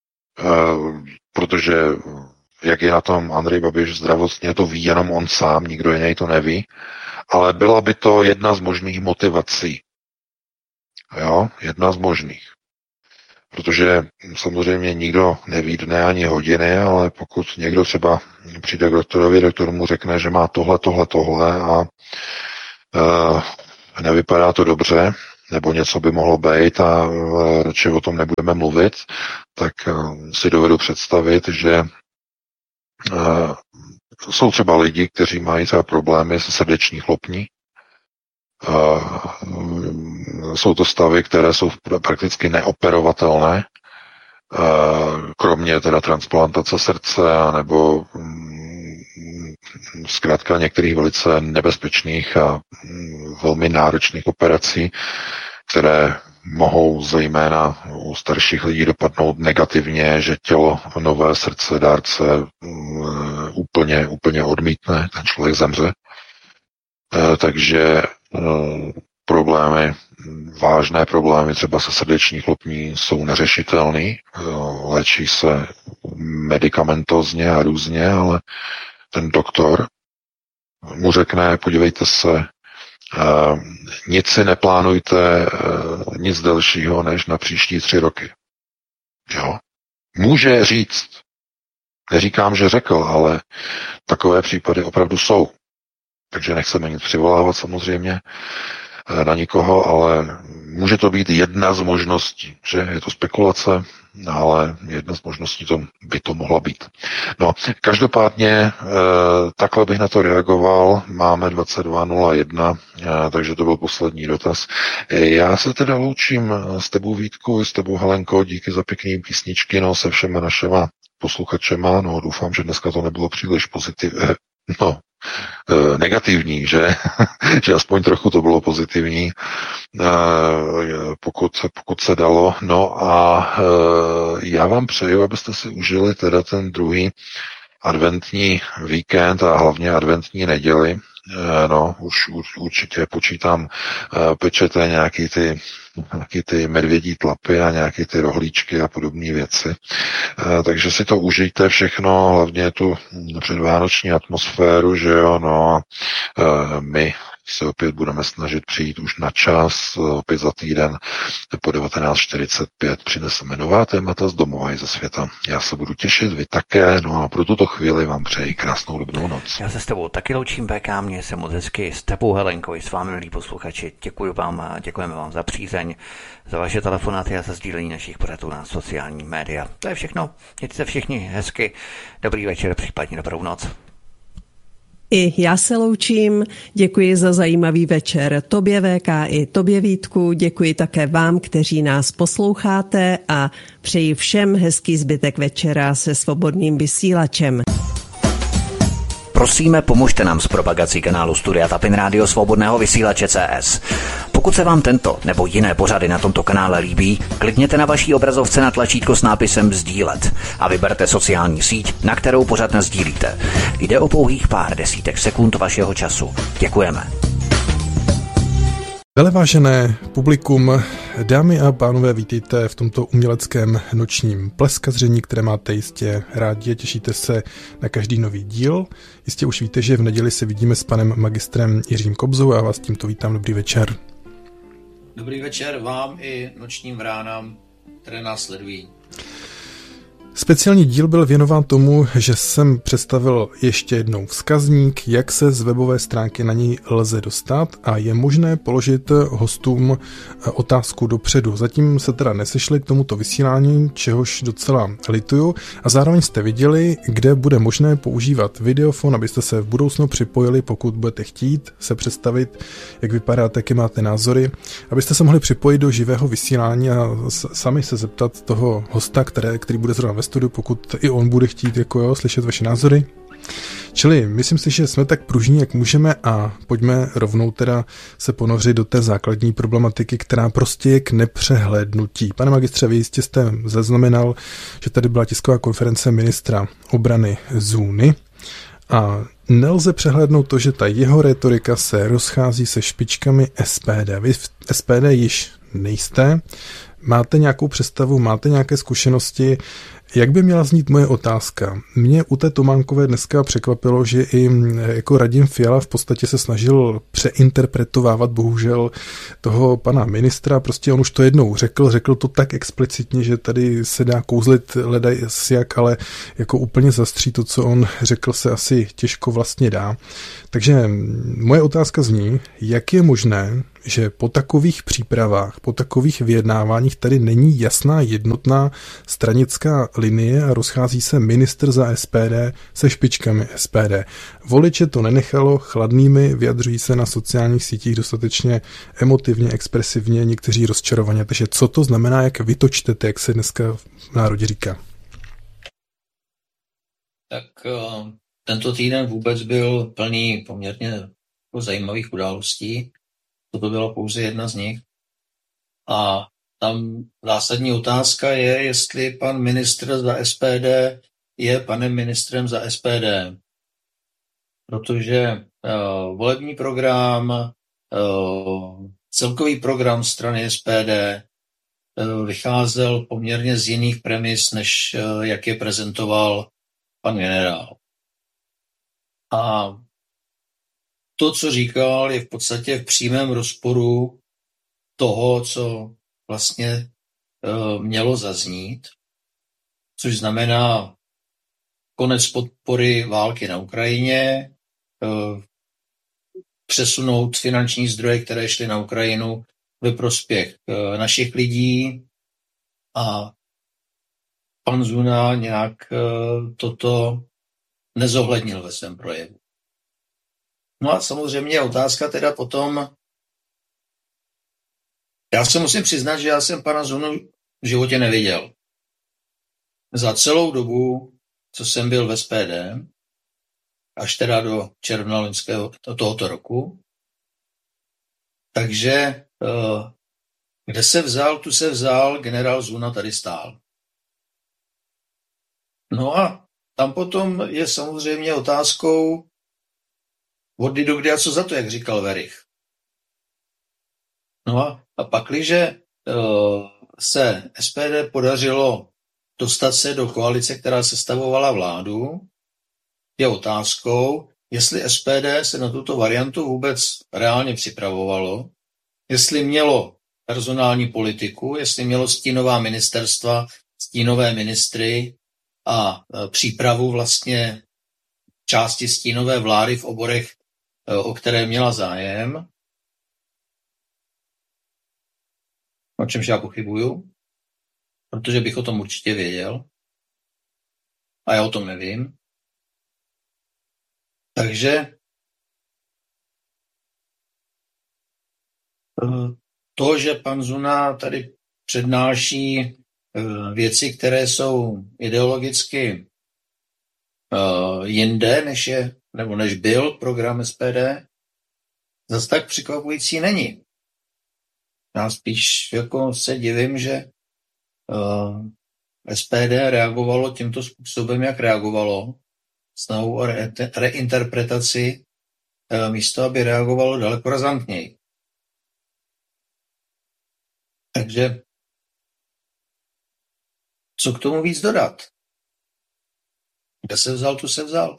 protože jak je na tom Andrej Babiš zdravotně, to ví jenom on sám, nikdo jiný to neví, ale byla by to jedna z možných motivací. Jo, jedna z možných. Protože samozřejmě nikdo neví dne ani hodiny, ale pokud někdo třeba přijde k doktorovi, doktor mu řekne, že má tohle, tohle, tohle a uh, nevypadá to dobře, nebo něco by mohlo být a uh, radši o tom nebudeme mluvit, tak uh, si dovedu představit, že uh, jsou třeba lidi, kteří mají třeba problémy se srdeční chlopní. Uh, jsou to stavy, které jsou prakticky neoperovatelné, uh, kromě teda transplantace srdce nebo um, zkrátka některých velice nebezpečných a um, velmi náročných operací, které mohou zejména u starších lidí dopadnout negativně, že tělo nové srdce dárce um, úplně, úplně odmítne, ten člověk zemře. Uh, takže uh, problémy, vážné problémy třeba se srdeční chlopní jsou neřešitelný, léčí se medikamentozně a různě, ale ten doktor mu řekne, podívejte se, nic si neplánujte, nic delšího než na příští tři roky. Jo? Může říct, neříkám, že řekl, ale takové případy opravdu jsou. Takže nechceme nic přivolávat samozřejmě na nikoho, ale může to být jedna z možností, že je to spekulace, ale jedna z možností to by to mohla být. No, každopádně takhle bych na to reagoval, máme dvacet dva nula jedna, takže to byl poslední dotaz. Já se teda loučím s tebou, Vítku, s tebou, Helenko, díky za pěkný písničky, no, se všema našema posluchačema, no, doufám, že dneska to nebylo příliš pozitivní, no, negativní, že? Že aspoň trochu to bylo pozitivní, pokud, pokud se dalo. No a já vám přeju, abyste si užili teda ten druhý adventní víkend a hlavně adventní neděli. No, už, už určitě počítám, pečete nějaký ty, nějaký ty medvědí tlapy a nějaký ty rohlíčky a podobné věci. Takže si to užijte všechno, hlavně tu předvánoční atmosféru, že jo, no, my se opět budeme snažit přijít už na čas, opět za týden po devatenáct čtyřicet pět přineseme nová témata z domova i ze světa. Já se budu těšit, vy také, no a pro tuto chvíli vám přeji krásnou dobrou noc. Já se s tebou taky loučím, B K, mě se moc hezky, s tebou, Helenko, i s vámi, milí posluchači, děkuji vám a děkujeme vám za přízeň, za vaše telefonáty a za sdílení našich pořadů na sociální média. To je všechno, mějte se všichni hezky, dobrý večer, případně dobrou noc. I já se loučím, děkuji za zajímavý večer tobě, V K, i tobě, Vítku, děkuji také vám, kteří nás posloucháte a přeji všem hezký zbytek večera se svobodným vysílačem. Prosíme, pomožte nám s propagací kanálu Studia Tapin Rádio Svobodného vysílače C S. Pokud se vám tento nebo jiné pořady na tomto kanále líbí, klikněte na vaší obrazovce na tlačítko s nápisem sdílet a vyberte sociální síť, na kterou pořad nasdílíte. Jde o pouhých pár desítek sekund vašeho času. Děkujeme. Velevážené publikum, dámy a pánové, vítejte v tomto uměleckém nočním pleskaření, které máte jistě rádi a těšíte se na každý nový díl. Jistě už víte, že v neděli se vidíme s panem magistrem Jiřím Kobzou a vás tímto vítám. Dobrý večer. Dobrý večer vám i nočním vránám, které nás sledují. Speciální díl byl věnován tomu, že jsem představil ještě jednou vzkazník, jak se z webové stránky na něj lze dostat a je možné položit hostům otázku dopředu. Zatím se teda nesešli k tomuto vysílání, čehož docela lituju a zároveň jste viděli, kde bude možné používat videofon, abyste se v budoucnu připojili, pokud budete chtít se představit, jak vypadáte, jaké máte názory, abyste se mohli připojit do živého vysílání a sami se zeptat toho hosta, které, který bude zrovna ve studiu, pokud i on bude chtít jako jo, slyšet vaše názory. Čili myslím si, že jsme tak pružní, jak můžeme a pojďme rovnou teda se ponořit do té základní problematiky, která prostě je k nepřehlédnutí. Pane magistře, vy jistě jste zaznamenal, že tady byla tisková konference ministra obrany Zůny a nelze přehlédnout to, že ta jeho retorika se rozchází se špičkami S P D. Vy v S P D již nejste. Máte nějakou představu, máte nějaké zkušenosti? Jak by měla znít moje otázka? Mě u té Tománkové dneska překvapilo, že i jako Radim Fiala v podstatě se snažil přeinterpretovávat bohužel toho pana ministra. Prostě on už to jednou řekl, řekl to tak explicitně, že tady se dá kouzlit ledaj jak, ale jako úplně zastří to, co on řekl, se asi těžko vlastně dá. Takže moje otázka zní, jak je možné, že po takových přípravách, po takových vyjednáváních tady není jasná jednotná stranická linie a rozchází se ministr za S P D se špičkami S P D. Voliče to nenechalo chladnými, vyjadřují se na sociálních sítích dostatečně emotivně, expresivně, někteří rozčarovaně. Takže co to znamená, jak vy to čtete, jak se dneska v národě říká? Tak uh, tento týden vůbec byl plný poměrně zajímavých událostí. To byla pouze jedna z nich. A tam zásadní otázka je, jestli pan ministr za S P D je panem ministrem za S P D. Protože uh, volební program, uh, celkový program strany S P D uh, vycházel poměrně z jiných premis, než uh, jak je prezentoval pan generál. A to, co říkal, je v podstatě v přímém rozporu toho, co vlastně uh, mělo zaznít, což znamená konec podpory války na Ukrajině, uh, přesunout finanční zdroje, které šly na Ukrajinu ve prospěch uh, našich lidí a pan Zuna nějak uh, toto nezohlednil ve svém projevu. No a samozřejmě otázka teda potom, já se musím přiznat, že já jsem pana Zunu v životě neviděl. Za celou dobu, co jsem byl v S P D, až teda do června loňského tohoto roku. Takže kde se vzal, tu se vzal, generál Zuna tady stál. No a tam potom je samozřejmě otázkou, od kdy do kdy a co za to, jak říkal Werich. No a, a pakliže uh, se S P D podařilo dostat se do koalice, která sestavovala vládu, je otázkou, jestli S P D se na tuto variantu vůbec reálně připravovalo, jestli mělo personální politiku, jestli mělo stínová ministerstva, stínové ministry a uh, přípravu vlastně části stínové vlády v oborech, o které měla zájem, o čemž já pochybuju, protože bych o tom určitě věděl a já o tom nevím. Takže to, že pan Zuna tady přednáší věci, které jsou ideologicky jinde, než je nebo než byl program S P D, zase tak překvapující není. Já spíš jako se divím, že uh, S P D reagovalo tímto způsobem, jak reagovalo, snahou o re- reinterpretaci, uh, místo aby reagovalo daleko razantněji. Takže co k tomu víc dodat? Kde se vzal, tu se vzal.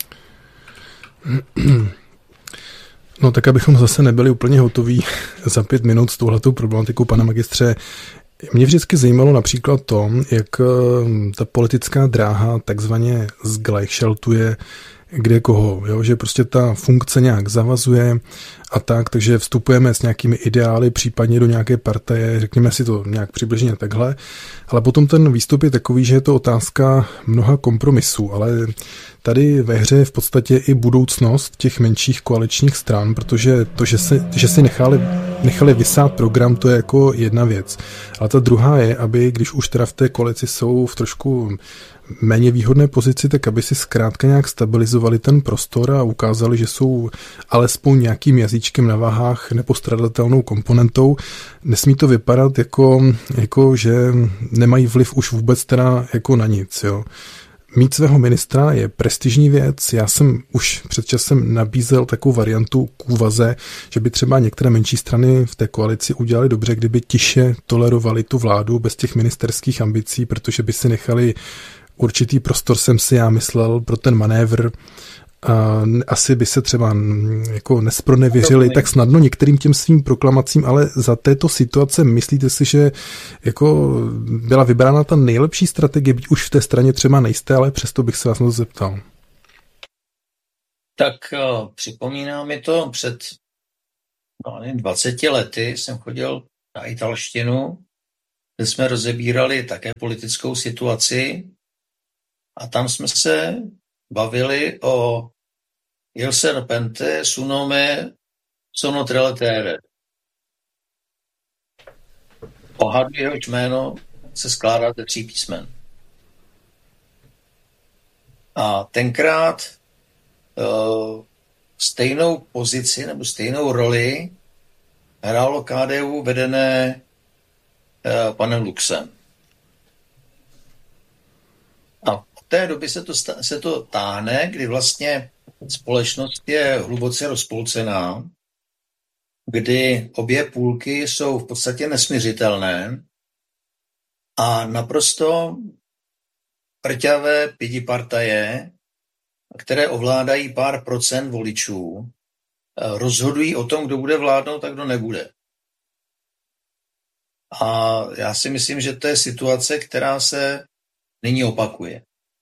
No tak, abychom zase nebyli úplně hotoví za pět minut s touhletou problematikou, pane magistře, mě vždycky zajímalo například to, jak ta politická dráha takzvaně zglajšaltuje kde koho, jo? Že prostě ta funkce nějak zavazuje a tak, takže vstupujeme s nějakými ideály, případně do nějaké partaje, řekněme si to nějak přibližně takhle, ale potom ten výstup je takový, že je to otázka mnoha kompromisů, ale tady ve hře je v podstatě i budoucnost těch menších koaličních stran, protože to, že, se, že si nechali, nechali vysát program, to je jako jedna věc. Ale ta druhá je, aby když už teda v té koalici jsou v trošku méně výhodné pozici, tak aby si zkrátka nějak stabilizovali ten prostor a ukázali, že jsou alespoň nějakým jazyčkem na váhách nepostradatelnou komponentou. Nesmí to vypadat jako, jako že nemají vliv už vůbec teda jako na nic, jo. Mít svého ministra je prestižní věc. Já jsem už před časem nabízel takovou variantu k úvaze, že by třeba některé menší strany v té koalici udělali dobře, kdyby tiše tolerovali tu vládu bez těch ministerských ambicí, protože by si nechali určitý prostor, jsem si já myslel, pro ten manévr. A asi by se třeba jako nespronevěřili tak snadno některým těm svým proklamacím, ale za této situace myslíte si, že jako byla vybrána ta nejlepší strategie, byť už v té straně třeba nejste, ale přesto bych se vás moc zeptal. Tak uh, připomíná mi to před no, dvaceti lety jsem chodil na italštinu, kde jsme rozebírali také politickou situaci a tam jsme se bavili o Il serpente su nome sono tre lettere. O hadu, jehož jméno se skládá ze tří písmen. A tenkrát uh, stejnou pozici nebo stejnou roli hrálo K D U vedené uh, panem Luxem. A od té doby se to, se to táhne, kdy vlastně společnost je hluboce rozpolcená, kdy obě půlky jsou v podstatě nesmiřitelné a naprosto prťavé pidipartaje, které ovládají pár procent voličů, rozhodují o tom, kdo bude vládnout a kdo nebude. A já si myslím, že to je situace, která se nyní opakuje.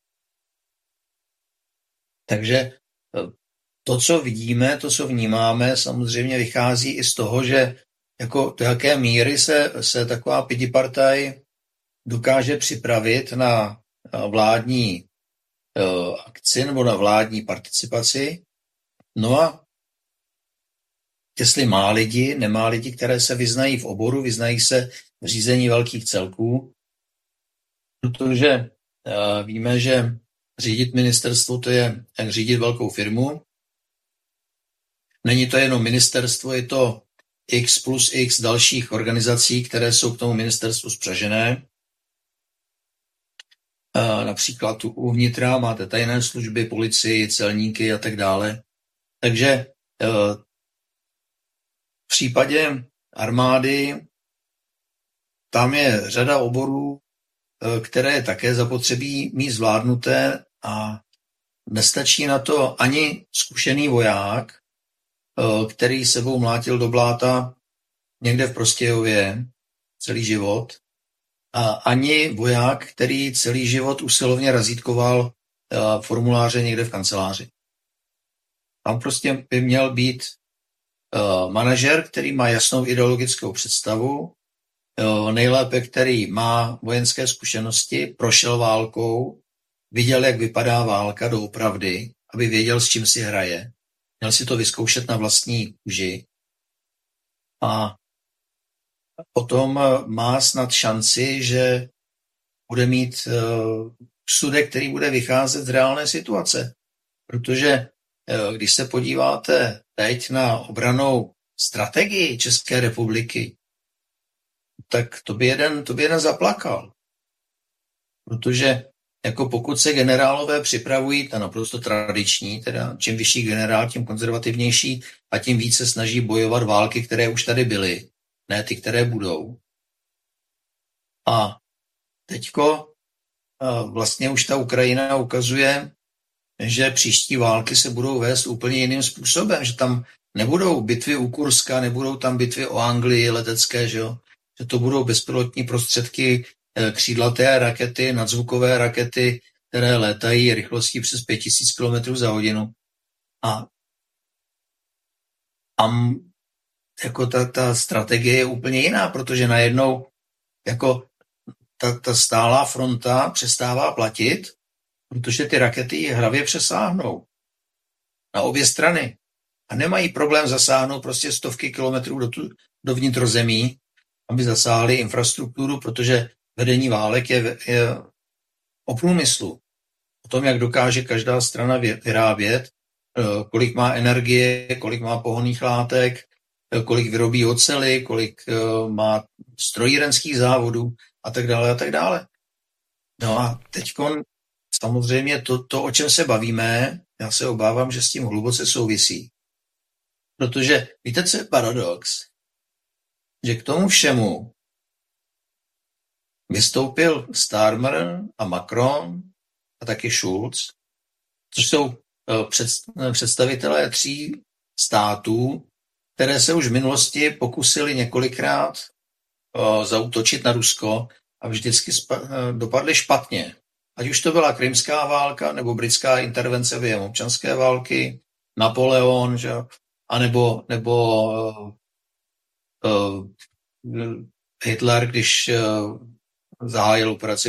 Takže to, co vidíme, to, co vnímáme, samozřejmě vychází i z toho, že jako do jaké míry se, se taková pidipartaj dokáže připravit na vládní uh, akci nebo na vládní participaci. No a jestli má lidi, nemá lidi, které se vyznají v oboru, vyznají se v řízení velkých celků, protože uh, víme, že řídit ministerstvo to je jak řídit velkou firmu. Není to jenom ministerstvo, je to X plus X dalších organizací, které jsou k tomu ministerstvu spřažené. Například tu uvnitra máte tajné služby, policii, celníky a tak dále. Takže v případě armády tam je řada oborů, které je také zapotřebí mít zvládnuté a nestačí na to ani zkušený voják, který sebou mlátil do bláta někde v Prostějově celý život, a ani voják, který celý život usilovně razítkoval formuláře někde v kanceláři. Tam prostě by měl být manažer, který má jasnou ideologickou představu, nejlépe, který má vojenské zkušenosti, prošel válkou, viděl, jak vypadá válka doopravdy, aby věděl, s čím si hraje. Měl si to vyzkoušet na vlastní kůži a potom má snad šanci, že bude mít úsudek, který bude vycházet z reálné situace. Protože když se podíváte teď na obrannou strategii České republiky, tak to by jeden, to by jeden zaplakal. Protože jako pokud se generálové připravují, ta naprosto tradiční, teda čím vyšší generál, tím konzervativnější a tím více snaží bojovat války, které už tady byly, ne ty, které budou. A teďko vlastně už ta Ukrajina ukazuje, že příští války se budou vést úplně jiným způsobem, že tam nebudou bitvy u Kurska, nebudou tam bitvy o Anglii letecké, že jo? Že to budou bezpilotní prostředky, křídlaté rakety, nadzvukové rakety, které létají rychlostí přes pět tisíc kilometrů za hodinu. A A jako ta, ta strategie je úplně jiná, protože najednou jako ta, ta stálá fronta přestává platit, protože ty rakety ji hravě přesáhnou na obě strany. A nemají problém zasáhnout prostě stovky kilometrů do, tu, do vnitrozemí, aby zasáhli infrastrukturu, protože vedení válek je, je o průmyslu. O tom, jak dokáže každá strana vyrábět, kolik má energie, kolik má pohonných látek, kolik vyrobí oceli, kolik má strojírenských závodů a tak dále a tak dále. No a teďkon samozřejmě to, to, o čem se bavíme, já se obávám, že s tím hluboce souvisí. Protože víte, co je paradox? Že k tomu všemu vystoupil Starmer a Macron a taky Schulz, což jsou představitelé tří států, které se už v minulosti pokusili několikrát zaútočit na Rusko a vždycky dopadly špatně. Ať už to byla krymská válka, nebo britská intervence během občanské války, Napoleon, že? A nebo, nebo uh, uh, Hitler, když uh, zahájil operaci